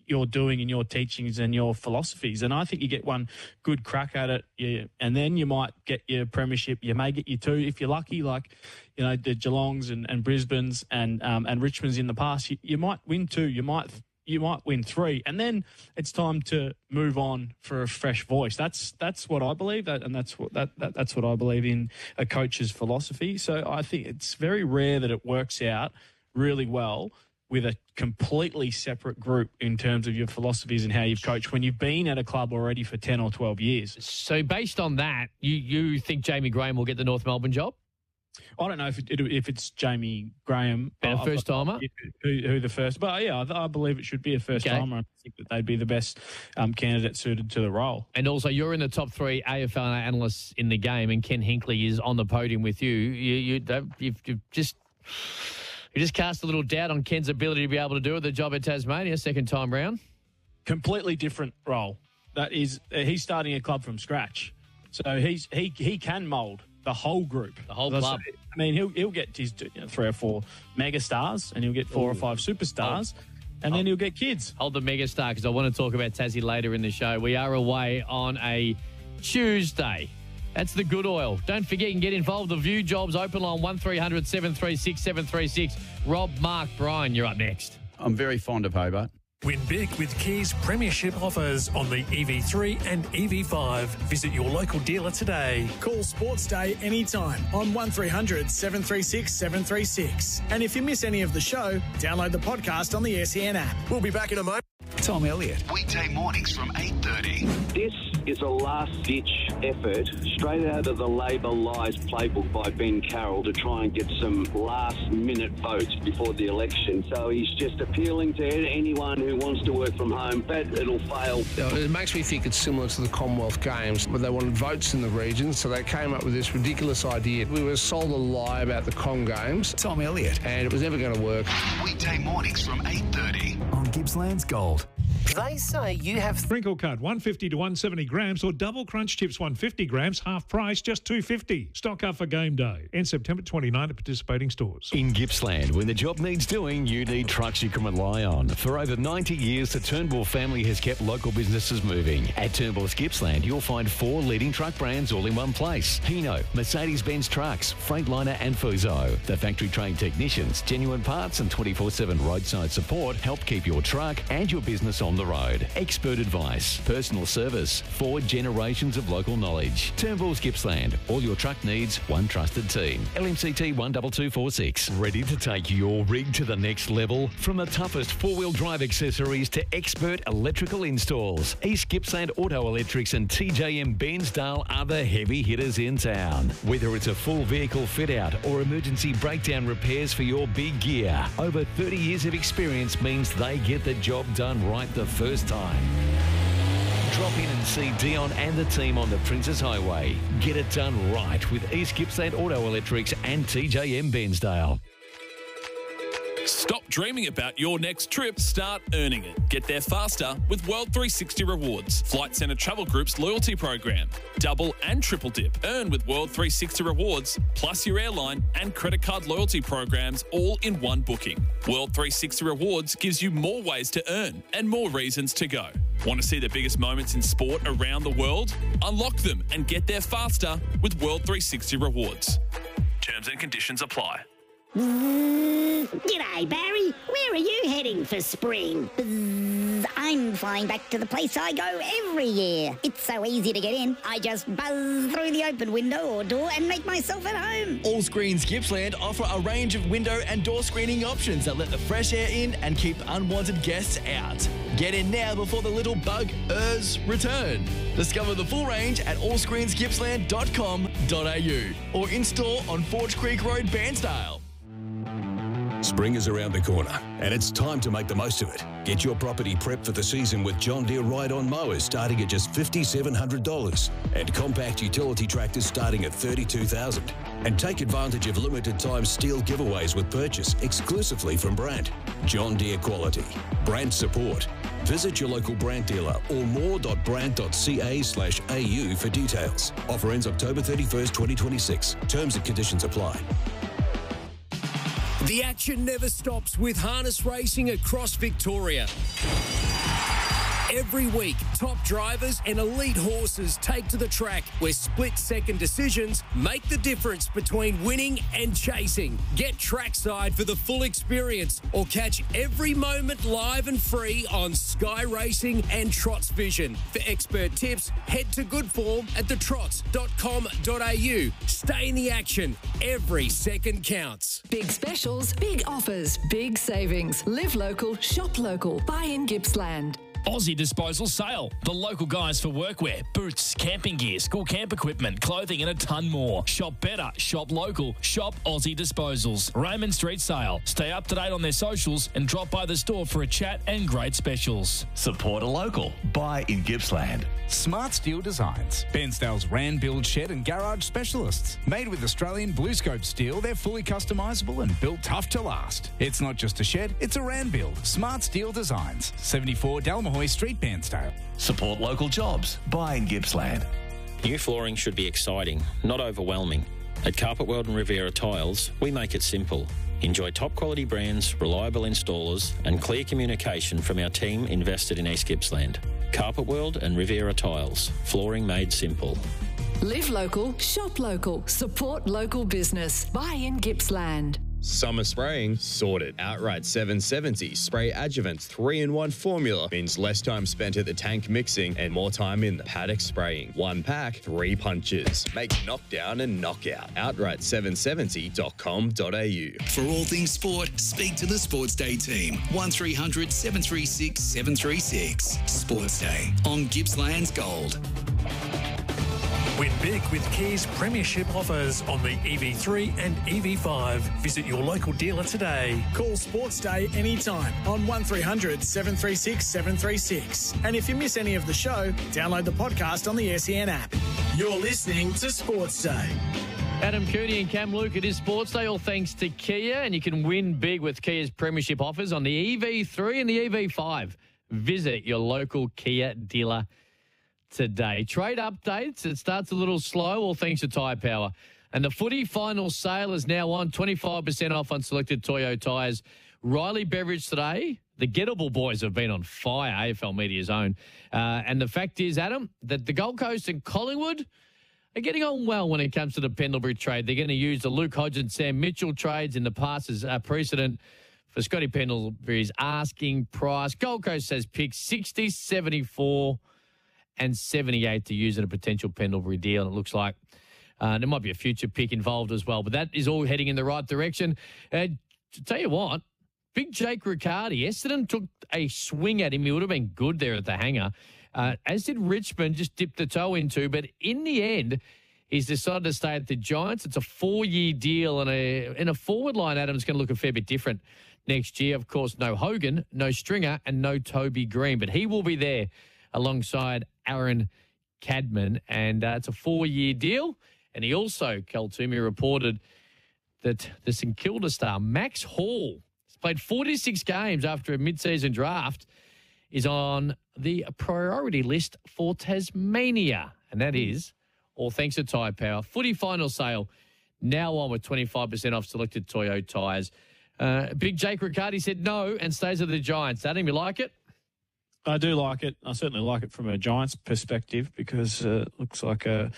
you're doing and your teachings and your philosophies. And I think you get one good crack at it, yeah, and then you might get your premiership. You may get your two if you're lucky, like, you know, the Geelongs and, and Brisbane's and um, and Richmond's in the past. You, you might win two. You might you might win three, and then it's time to move on for a fresh voice. That's that's what I believe, that, and that's what that, that that's what I believe in a coach's philosophy. So I think it's very rare that it works out really well with a completely separate group in terms of your philosophies and how you've coached when you've been at a club already for ten or twelve years. So based on that, you you think Jamie Graham will get the North Melbourne job? I don't know if it, if it's Jamie Graham. Been a first-timer? Who, who the first... But, yeah, I, I believe it should be a first-timer. Okay. I think that they'd be the best um, candidate suited to the role. And also, you're in the top three A F L analysts in the game, and Ken Hinkley is on the podium with you. You, you you've, you've just... You just cast a little doubt on Ken's ability to be able to do it, the job at Tasmania, second time round? Completely different role. That is, uh, he's starting a club from scratch. So he's he he can mould the whole group. The whole club. I mean, he'll he'll get his you know, three or four mega stars, and he'll get four Ooh. or five superstars, oh. and oh. then he'll get kids. Hold the mega star, because I want to talk about Tassie later in the show. We are away on a Tuesday. That's the good oil. Don't forget, you can get involved. The View Jobs open line one three hundred seven three six seven three six. Rob, Mark, Brian, you're up next. I'm very fond of Hobart. Win big with Kia's premiership offers on the E V three and E V five. Visit your local dealer today. Call Sports Day anytime on one three hundred seven three six seven three six. And if you miss any of the show, download the podcast on the S E N app. We'll be back in a moment. Tom Elliott, weekday mornings from eight thirty. This is a last-ditch effort straight out of the Labor Lies playbook by Ben Carroll to try and get some last-minute votes before the election. So he's just appealing to anyone who wants to work from home, but it'll fail. It makes me think it's similar to the Commonwealth Games, where they wanted votes in the region, so they came up with this ridiculous idea. We were sold a lie about the Com Games. Tom Elliott. And it was never going to work. Weekday mornings from eight thirty on Gippsland's Gold. They say you have Sprinkle Cut one fifty to one seventy grams, or Double Crunch Chips one fifty grams, half price, just two fifty. Stock up for game day. End September twenty-ninth at participating stores. In Gippsland, when the job needs doing, you need trucks you can rely on. For over ninety years, the Turnbull family has kept local businesses moving. At Turnbull's Gippsland, you'll find four leading truck brands all in one place. Hino, Mercedes-Benz Trucks, Freightliner and Fuso. The factory-trained technicians, genuine parts and twenty-four seven roadside support help keep your truck and your business on the road. Expert advice, personal service, four generations of local knowledge. Turnbull's Gippsland, all your truck needs, one trusted team. L M C T one two two four six. Ready to take your rig to the next level? From the toughest four-wheel drive accessories to expert electrical installs, East Gippsland Auto Electrics and T J M Bairnsdale are the heavy hitters in town. Whether it's a full vehicle fit-out or emergency breakdown repairs for your big gear, over thirty years of experience means they get the job done right the first time. Drop in and see Dion and the team on the Princess Highway. Get it done right with East Gippsland Auto Electrics and T J M Bairnsdale. Stop dreaming about your next trip. Start earning it. Get there faster with World three sixty Rewards, Flight Centre Travel Group's loyalty program. Double and triple dip. Earn with World three sixty Rewards, plus your airline and credit card loyalty programs all in one booking. World three sixty Rewards gives you more ways to earn and more reasons to go. Want to see the biggest moments in sport around the world? Unlock them and get there faster with World three sixty Rewards. Terms and conditions apply. Mm, g'day, Barry. Where are you heading for spring? Bzz, I'm flying back to the place I go every year. It's so easy to get in. I just buzz through the open window or door and make myself at home. All Screens Gippsland offer a range of window and door screening options that let the fresh air in and keep unwanted guests out. Get in now before the little bug-ers return. Discover the full range at all screens gippsland dot com dot a u or in store on Forge Creek Road, Bairnsdale. Spring is around the corner, and it's time to make the most of it. Get your property prepped for the season with John Deere Ride-On mowers starting at just five thousand seven hundred dollars and compact utility tractors starting at thirty-two thousand dollars. And take advantage of limited-time steel giveaways with purchase exclusively from Brandt. John Deere quality. Brandt support. Visit your local Brandt dealer or more dot brandt dot c a slash a u for details. Offer ends October thirty-first, twenty twenty-six. Terms and conditions apply. The action never stops with harness racing across Victoria. Every week, top drivers and elite horses take to the track where split-second decisions make the difference between winning and chasing. Get trackside for the full experience or catch every moment live and free on Sky Racing and Trots Vision. For expert tips, head to Goodform at the trots dot com dot a u. Stay in the action. Every second counts. Big specials, big offers, big savings. Live local, shop local. Buy in Gippsland. Aussie Disposal Sale. The local guys for workwear, boots, camping gear, school camp equipment, clothing and a ton more. Shop better, shop local, shop Aussie Disposals. Raymond Street Sale. Stay up to date on their socials and drop by the store for a chat and great specials. Support a local. Buy in Gippsland. Smart Steel Designs. Bairnsdale's Rand Build Shed and Garage Specialists. Made with Australian BlueScope steel, they're fully customisable and built tough to last. It's not just a shed, it's a Rand Build. Smart Steel Designs. seventy-four Dalmahoy Street, Bairnsdale. Support local jobs. Buy in Gippsland. New flooring should be exciting, not overwhelming. At Carpet World and Riviera Tiles, we make it simple. Enjoy top quality brands, reliable installers, and clear communication from our team invested in East Gippsland. Carpet World and Riviera Tiles, flooring made simple. Live local, shop local, support local business. Buy in Gippsland. Summer spraying sorted. Outright seven seventy Spray Adjuvant's three in one formula means less time spent at the tank mixing and more time in the paddock spraying. One pack, three punches. Make knockdown and knockout. outright seven seventy dot com dot a u. For all things sport, speak to the Sports Day team. one three hundred seven three six seven three six. Sports Day on Gippsland's Gold. Win big with Kia's premiership offers on the E V three and E V five. Visit your local dealer today. Call Sports Day anytime on one three hundred seven three six seven three six. And if you miss any of the show, download the podcast on the S E N app. You're listening to Sports Day. Adam Cooney and Cam Luke, it is Sports Day, all thanks to Kia, and you can win big with Kia's premiership offers on the E V three and the E V five. Visit your local Kia dealer today. Trade updates. It starts a little slow, all thanks to Tyre Power. And the footy final sale is now on. twenty-five percent off on selected Toyo tyres. Riley Beveridge today. The Gettable boys have been on fire, A F L Media's own. Uh, and the fact is, Adam, that the Gold Coast and Collingwood are getting on well when it comes to the Pendlebury trade. They're going to use the Luke Hodge and Sam Mitchell trades in the past as uh, precedent for Scotty Pendlebury's asking price. Gold Coast has picked sixty, seventy-four and seventy-eight to use in a potential Pendlebury deal. And it looks like uh, there might be a future pick involved as well. But that is all heading in the right direction. Uh, to tell you what, big Jake Riccardi, Essendon took a swing at him. He would have been good there at the hanger, uh, as did Richmond, just dipped the toe into. But in the end, he's decided to stay at the Giants. It's a four-year deal, and a, in a forward line, Adam's going to look a fair bit different next year. Of course, no Hogan, no Stringer, and no Toby Green. But he will be there alongside Aaron Cadman, and uh, it's a four-year deal. And he also, Cal Toomey reported that the St Kilda star, Max Hall, has played forty-six games after a mid-season draft, is on the priority list for Tasmania. And that is all thanks to Tyre Power. Footy final sale now on with twenty-five percent off selected Toyo tyres. Uh, big Jake Riccardi said no and stays with the Giants. Adam, you like it? I do like it. I certainly like it from a Giants perspective because uh, it looks like a,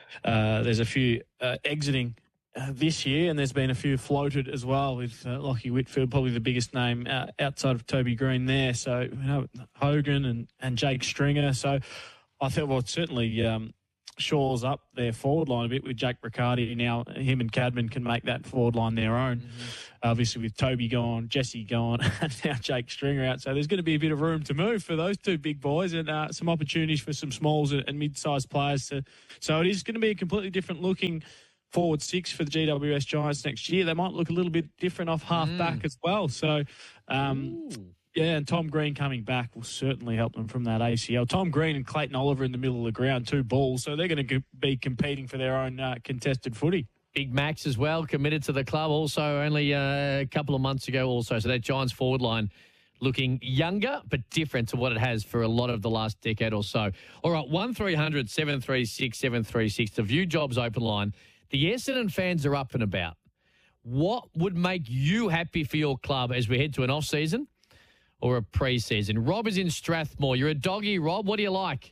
uh, there's a few uh, exiting uh, this year, and there's been a few floated as well with uh, Lockie Whitfield, probably the biggest name uh, outside of Toby Green there. So, you know, Hogan and, and Jake Stringer. So I thought, well, it certainly um, shores up their forward line a bit with Jake Riccardi. Now him and Cadman can make that forward line their own. Mm-hmm. Obviously, with Toby gone, Jesse gone, and now Jake Stringer out. So there's going to be a bit of room to move for those two big boys and uh, some opportunities for some smalls and mid-sized players. To, so it is going to be a completely different looking forward six for the G W S Giants next year. They might look a little bit different off half-back mm. as well. So, um, yeah, and Tom Green coming back will certainly help them from that A C L. Tom Green and Clayton Oliver in the middle of the ground, two balls. So they're going to be competing for their own uh, contested footy. Big Max as well, committed to the club also only uh, a couple of months ago also. So that Giants forward line looking younger but different to what it has for a lot of the last decade or so. All right, one three hundred seven three six seven three six, the View Jobs open line. The Essendon fans are up and about. What would make you happy for your club as we head to an off-season or a pre-season? Rob is in Strathmore. You're a doggy, Rob. What do you like?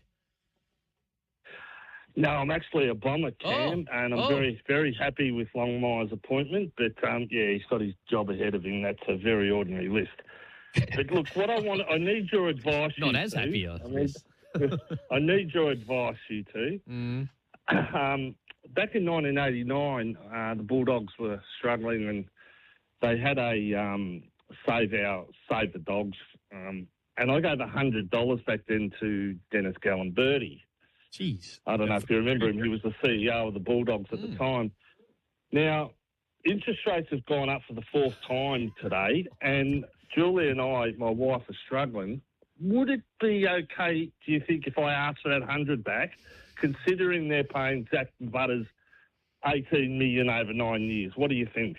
No, I'm actually a Bomber, Cam, oh. and I'm oh. very, very happy with Longmire's appointment. But, um, yeah, he's got his job ahead of him. That's a very ordinary list. But, look, what I want, I need your advice. Not you as two. happy, I, I need, I need your advice, you two. Mm. Um, back in nineteen eighty-nine, uh, the Bulldogs were struggling, and they had a um, save our save the dogs, um, and I gave a hundred dollars back then to Dennis Gallimberti. Jeez, I don't know if you remember him. He was the C E O of the Bulldogs at mm. the time. Now, interest rates have gone up for the fourth time today, and Julie and I, my wife, are struggling. Would it be okay, do you think, if I asked for that hundred back, considering they're paying Zach Butters eighteen million over nine years? What do you think?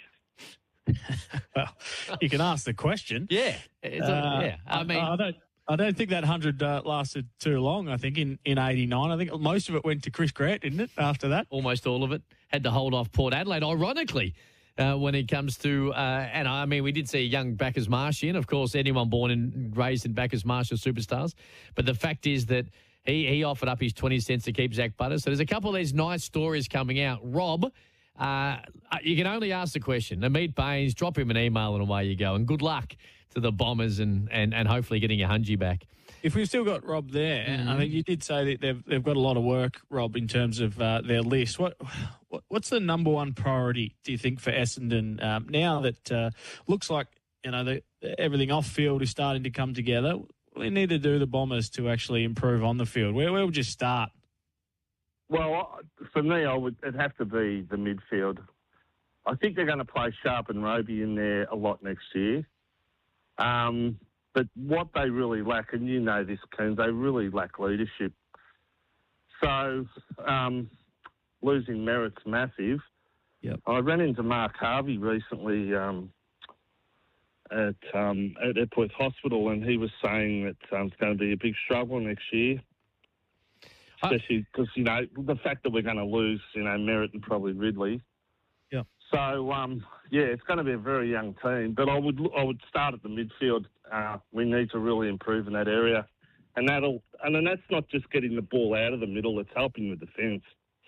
Well, you can ask the question. Yeah, it's a, uh, yeah. I mean, I don't. I don't think that hundred uh, lasted too long. I think in in eighty-nine, I think most of it went to Chris Grant, didn't it? After that, almost all of it had to hold off Port Adelaide. Ironically, uh, when it comes to uh, and I mean, we did see a young Bacchus Marsh in. Of course, anyone born and raised in Bacchus Marsh are superstars. But the fact is that he he offered up his twenty cents to keep Zach Butters. So there's a couple of these nice stories coming out. Rob, uh, you can only ask the question. Amit Baines, drop him an email and away you go. And good luck to the Bombers and and, and hopefully getting your Hungy back. If we've still got Rob there, Mm-hmm. I mean, you did say that they've they've got a lot of work, Rob, in terms of uh, their list. What, what what's the number one priority, do you think, for Essendon um, now that uh, looks like you know the, everything off field is starting to come together? We need to do the Bombers to actually improve on the field. Where where would you start? Well, for me, I would it'd have to be the midfield. I think they're going to play Sharp and Roby in there a lot next year. Um. But what they really lack, and you know this, Keane, they really lack leadership. So um, losing Merritt's massive. Yep. I ran into Mark Harvey recently um, at um, at Epworth Hospital, and he was saying that um, it's going to be a big struggle next year, especially because, you know, the fact that we're going to lose, you know, Merritt and probably Ridley. Yeah. So, um, yeah, it's going to be a very young team, but I would I would start at the midfield. Uh, we need to really improve in that area, and that'll and then that's not just getting the ball out of the middle; it's helping the defence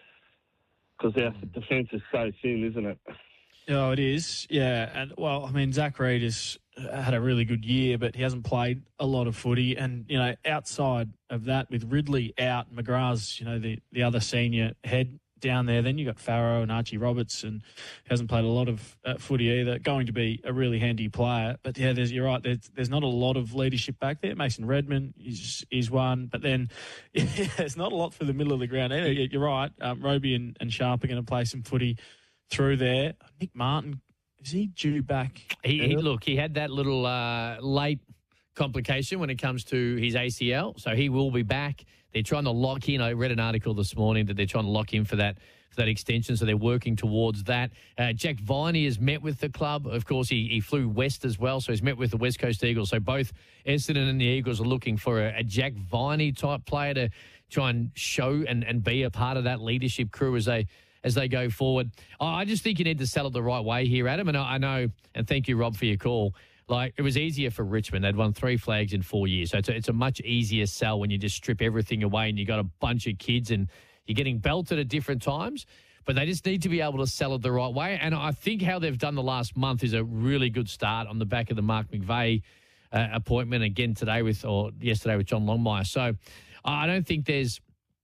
because our defence is so thin, isn't it? Oh, it is. Yeah, and well, I mean, Zach Reid has had a really good year, but he hasn't played a lot of footy, and you know, outside of that, with Ridley out, McGrath's, you know, the the other senior head down there. Then you got Farrow and Archie Roberts, and hasn't played a lot of uh, footy either. Going to be a really handy player, but yeah, there's, you're right. There's, there's not a lot of leadership back there. Mason Redman is is one, but then yeah, there's not a lot for the middle of the ground either. You're right. Um, Roby and, and Sharp are going to play some footy through there. Nick Martin, is he due back? He, he look, he had that little uh, late complication when it comes to his A C L, so he will be back. They're trying to lock in. I read an article this morning that they're trying to lock in for that for that extension, so they're working towards that. Uh, Jack Viney has met with the club. Of course, he, he flew west as well, so he's met with the West Coast Eagles. So both Essendon and the Eagles are looking for a, a Jack Viney type player to try and show and, and be a part of that leadership crew as they as they go forward. I just think you need to sell it the right way here, Adam. And I, I know, and thank you, Rob, for your call. Like, it was easier for Richmond. They'd won three flags in four years. So it's a, it's a much easier sell when you just strip everything away and you got a bunch of kids and you're getting belted at different times. But they just need to be able to sell it the right way. And I think how they've done the last month is a really good start on the back of the Mark McVeigh uh, appointment again today with, or yesterday with John Longmire. So I don't think there's...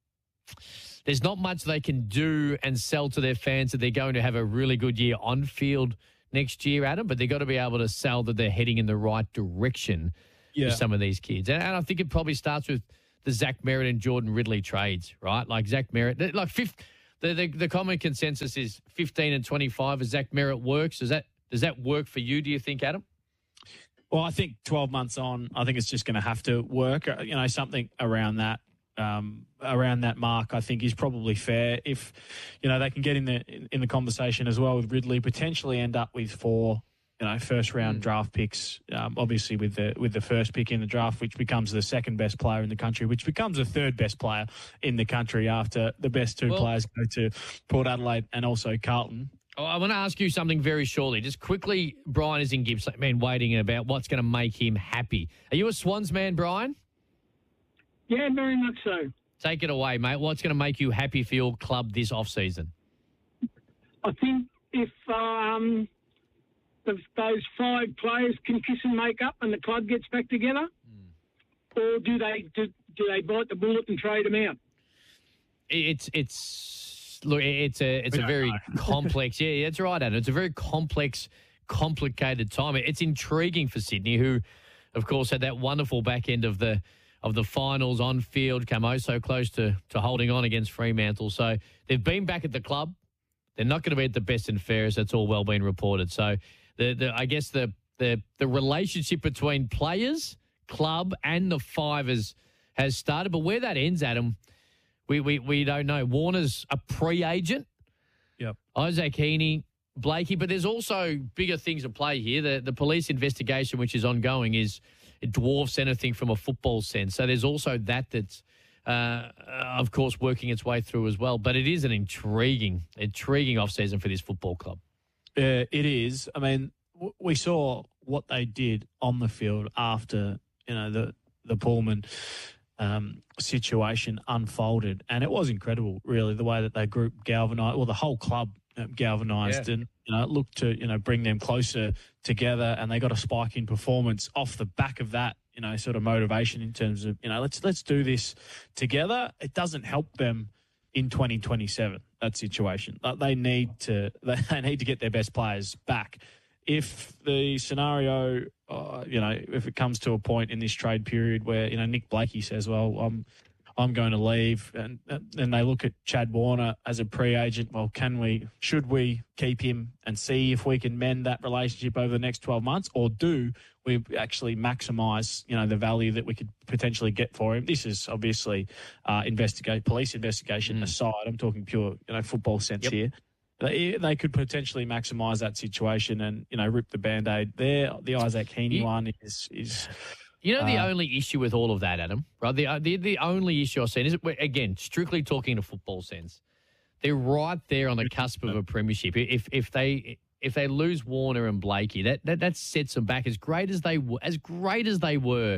There's not much they can do and sell to their fans that they're going to have a really good year on field next year, Adam, but they've got to be able to sell that they're heading in the right direction yeah. with some of these kids. And, and I think it probably starts with the Zach Merritt and Jordan Ridley trades, right? Like Zach Merritt, like fifth, the, the the common consensus is fifteen and twenty-five as Zach Merritt works. Does that does that work for you, do you think, Adam? Well, I think twelve months on, I think it's just going to have to work. You know, something around that. Um, around that mark, I think is probably fair. If you know they can get in the in, in the conversation as well with Ridley, potentially end up with four, you know, first round mm. draft picks. Um, obviously, with the with the first pick in the draft, which becomes the second best player in the country, which becomes the third best player in the country after the best two well, players go to Port Adelaide and also Carlton. Oh, I want to ask you something very shortly. Just quickly, Brian is in Gippsland, man, waiting about what's going to make him happy. Are you a Swans man, Brian? Yeah, very much so. Take it away, mate. What's going to make you happy for your club this off-season? I think if um, if those five players can kiss and make up and the club gets back together, mm. or do they do, do they bite the bullet and trade them out? It's it's look, it's a it's a very complex. Yeah, that's right, Adam. It's a very complex, complicated time. It's intriguing for Sydney, who, of course, had that wonderful back end of the of the finals on field, come oh so close to to holding on against Fremantle. So they've been back at the club. They're not going to be at the best and fairest. That's all well been reported. So the, the I guess the the the relationship between players, club, and the five has has started. But where that ends, Adam, we we we don't know. Warner's a pre-agent. Yep. Isaac Heaney, Blakey, but there's also bigger things at play here. The the police investigation, which is ongoing, is it dwarfs anything from a football sense. So there's also that that's, uh, of course, working its way through as well. But it is an intriguing, intriguing off-season for this football club. Uh, it is. I mean, w- we saw what they did on the field after, you know, the, the Pullman um, situation unfolded. And it was incredible, really, the way that they group galvanised, well, the whole club um, galvanised Yeah. and, you know, looked to, you know, bring them closer together, and they got a spike in performance off the back of that, you know, sort of motivation in terms of, you know, let's let's do this together. It doesn't help them in twenty twenty-seven, that situation. Like, they need to they need to get their best players back. If the scenario, uh, you know, if it comes to a point in this trade period where, you know, Nick Blakey says, well, I'm I'm going to leave, and and they look at Chad Warner as a pre-agent. Well, can we, should we keep him and see if we can mend that relationship over the next twelve months, or do we actually maximise, you know, the value that we could potentially get for him? This is obviously uh, investigate police investigation mm. aside. I'm talking pure, you know, football sense yep. here. They, they could potentially maximise that situation and, you know, rip the Band-Aid there. The Isaac Heaney You- one is is. You know the Uh, only issue with all of that, Adam, right? The the, the only issue I've seen is, again, strictly talking in a football sense, they're right there on the cusp of a premiership. If if they if they lose Warner and Blakey, that that, that sets them back. As great as they were, as great as they were,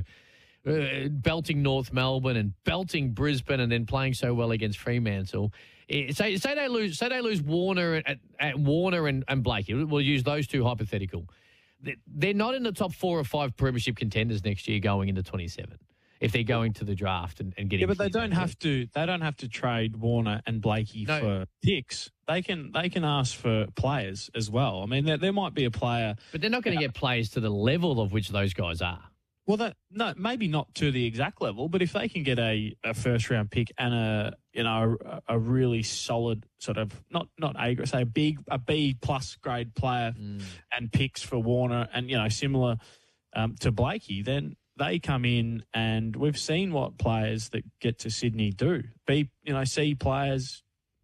uh, belting North Melbourne and belting Brisbane, and then playing so well against Fremantle. Eh, Say say they lose say they lose Warner at, at Warner and, and Blakey. We'll use those two hypothetical. They're not in the top four or five premiership contenders next year going into twenty-seven if they're going to the draft and, and getting. Yeah, but they kicked don't out. have to. They don't have to trade Warner and Blakey No. for picks. They can. They can ask for players as well. I mean, there, there might be a player, but they're not going to get players to the level of which those guys are. Well, that no, maybe not to the exact level, but if they can get a, a first round pick and a you know a, a really solid sort of not not A grade, say a big a B plus grade player Mm. and picks for Warner and you know similar um, to Blakey, then they come in, and we've seen what players that get to Sydney do. B you know C players,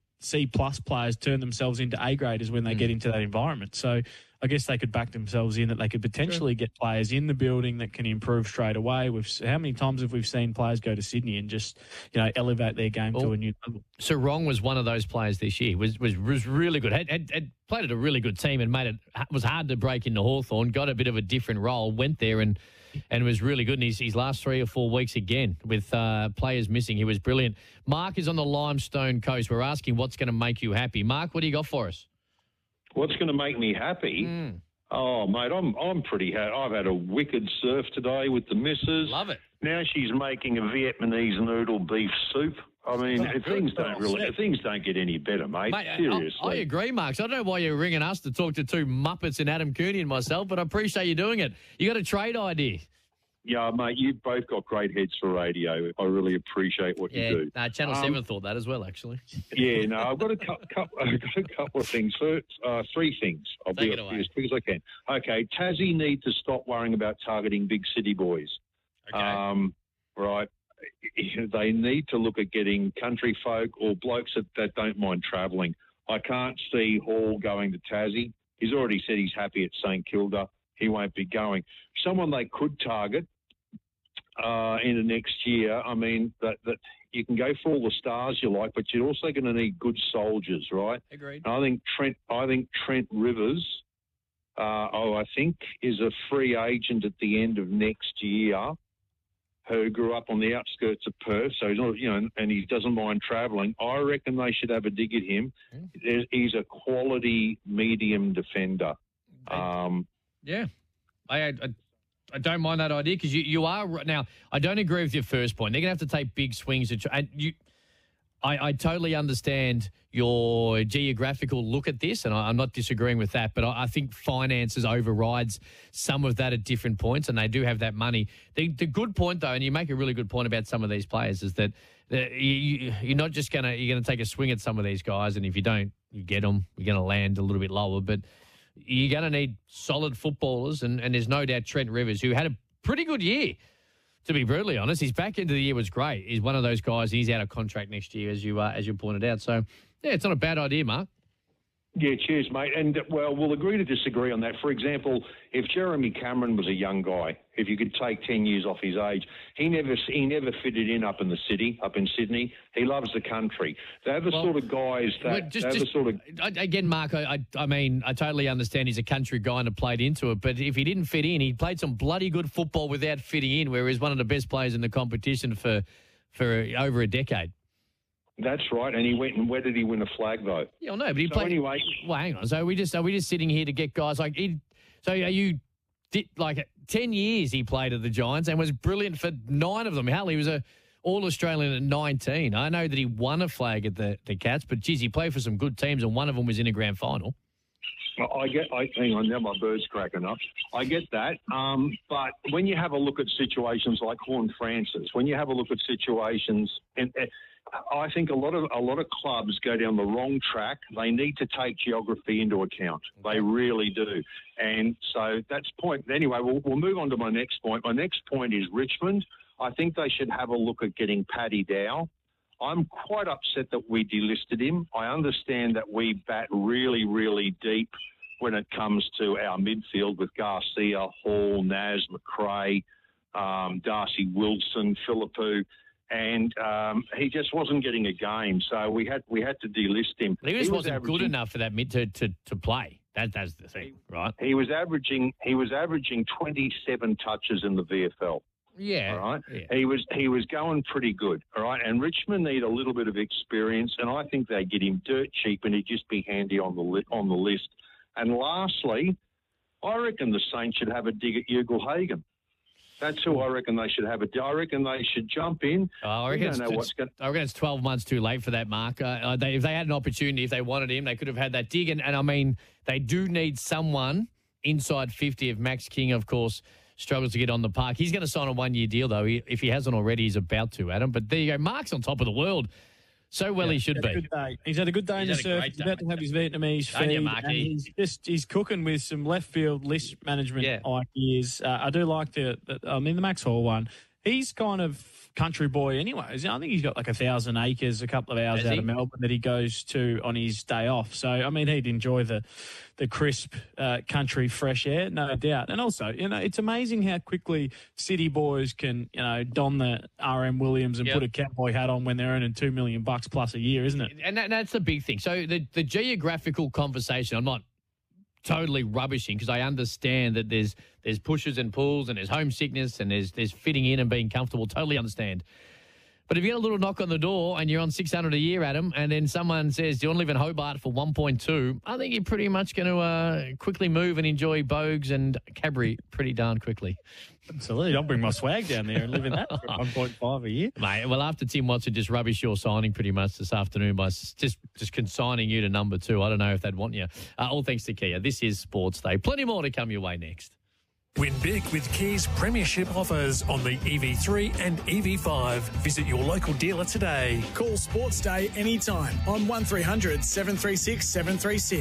C plus players turn themselves into A graders when they Mm. get into that environment. So I guess they could back themselves in that they could potentially get players in the building that can improve straight away. We've how many times have we seen players go to Sydney and just you know elevate their game to Well, a new level? Sarong was one of those players this year. Was was was really good. Had, had, had played at a really good team and made it was hard to break into Hawthorn. Got a bit of a different role. Went there and and was really good. And his, his last three or four weeks again with uh, players missing, he was brilliant. Mark is on the Limestone Coast. We're asking what's going to make you happy. Mark, what do you got for us? What's going to make me happy? Mm. Oh, mate, I'm I'm pretty happy. I've had a wicked surf today with the missus. Love it. Now she's making a Vietnamese noodle beef soup. I mean, Oh, things good. don't really things don't get any better, mate. Mate, I- Seriously. I, I agree, Mark. So I don't know why you're ringing us to talk to two Muppets and Adam Cooney and myself, but I appreciate you doing it. You got a trade idea. Yeah, mate, you've both got great heads for radio. I really appreciate what Yeah, you do. no, Channel Um, seven thought that as well, actually. Yeah, no, I've got a, cu- cu- I've got a couple of things. First, uh, three things. I'll Take be it away. as quick as I can. Okay, Tassie need to stop worrying about targeting big city boys. Okay. Um, right. They need to look at getting country folk or blokes that, that don't mind travelling. I can't see Hall going to Tassie. He's already said he's happy at St Kilda. He won't be going. Someone they could target uh, in the next year. I mean, that, that you can go for all the stars you like, but you're also going to need good soldiers, right? Agreed. And I think Trent. I think Trent Rivers. Uh, oh, I think is a free agent at the end of next year. Who grew up on the outskirts of Perth, so he's not, you know, and he doesn't mind travelling. I reckon they should have a dig at him. Mm. He's a quality medium defender. Um, yeah, I, I I don't mind that idea because you, you are now. I don't agree with your first point. They're going to have to take big swings at, and you. I, I totally understand your geographical look at this, and I, I'm not disagreeing with that, but I, I think finances overrides some of that at different points, and they do have that money. The, the good point, though, and you make a really good point about some of these players, is that the, you, you're not just going to you're going to take a swing at some of these guys, and if you don't, you get them, you're going to land a little bit lower, but you're going to need solid footballers, and, and there's no doubt Trent Rivers, who had a pretty good year. To be brutally honest, his back end of the year was great. He's one of those guys. He's out of contract next year, as you uh, as you pointed out. So, yeah, it's not a bad idea, Mark. Yeah, cheers, mate. And, well, we'll agree to disagree on that. For example, if Jeremy Cameron was a young guy, if you could take ten years off his age, he never he never fitted in up in the city, up in Sydney. He loves the country. They're the well, sort of guys that... Just, they're just, the sort of... Again, Mark, I, I, I mean, I totally understand he's a country guy and played into it, but if he didn't fit in, he played some bloody good football without fitting in, where he's one of the best players in the competition for for over a decade. That's right, and he went and where did he win a flag though? Yeah, well, no, but he so played. Anyway, well, hang on. So are we just are we just sitting here to get guys like? He, so are you? Did, like ten years he played at the Giants and was brilliant for nine of them. Hell, he was a All Australian at nineteen. I know that he won a flag at the the Cats, but geez, he played for some good teams, and one of them was in a grand final. I get. I hang on now, my bird's cracking up. I get that, um, but when you have a look at situations like Horn Francis, when you have a look at situations and. and I think a lot of a lot of clubs go down the wrong track. They need to take geography into account. They really do. And so that's point. Anyway, we'll, we'll move on to my next point. My next point is Richmond. I think they should have a look at getting Paddy Dow. I'm quite upset that we delisted him. I understand that we bat really, really deep when it comes to our midfield with Garcia, Hall, Naz, McRae, um, Darcy Wilson, Philippou. And um, he just wasn't getting a game, so we had we had to delist him. He just he wasn't was good enough for that mid to, to, to play. That that's the thing, right? He was averaging he was averaging twenty-seven touches in the V F L. Yeah, all right. Yeah. He was he was going pretty good, all right. And Richmond need a little bit of experience, and I think they get him dirt cheap, and he'd just be handy on the li- on the list. And lastly, I reckon the Saints should have a dig at Ugle-Hagan. That's who I reckon they should have a. I reckon they should jump in. Oh, I, reckon don't know it's, what's going. I reckon it's twelve months too late for that, Mark. Uh, they, if they had an opportunity, if they wanted him, they could have had that dig. And, and I mean, they do need someone inside fifty. If Max King, of course, struggles to get on the park, he's going to sign a one-year deal, though. He, if he hasn't already, he's about to, Adam. But there you go. Mark's on top of the world. So well yeah, he should he's be. Good day. He's had a good day in the surf. He's about to have his Vietnamese feed. You, and he's just he's cooking with some left field list management yeah. ideas. Uh, I do like the, the. I mean, the Max Hall one. He's kind of country boy, anyways. I think he's got like a thousand acres, a couple of hours Has out he? of Melbourne that he goes to on his day off. So I mean, he'd enjoy the the crisp uh, country fresh air, no doubt. And also, you know, it's amazing how quickly city boys can, you know, don the R M Williams and Yep. put a cowboy hat on when they're earning two million bucks plus a year, isn't it? And that, that's the big thing. So the, the geographical conversation, I'm not totally rubbishing because I understand that there's there's pushes and pulls and there's homesickness and there's there's fitting in and being comfortable. Totally understand. But if you get a little knock on the door and you're on six hundred a year, Adam, and then someone says, do you want to live in Hobart for one point two, I think you're pretty much going to uh, quickly move and enjoy Bogues and Cadbury pretty darn quickly. Absolutely. I'll bring my swag down there and live in that for one point five a year. Mate, well, after Tim Watson just rubbish your signing pretty much this afternoon by s- just, just consigning you to number two, I don't know if they'd want you. Uh, all thanks to Kia. This is Sports Day. Plenty more to come your way next. Win big with Kia's premiership offers on the E V three and E V five. Visit your local dealer today. Call Sports Day anytime on one three hundred seven three six seven three six.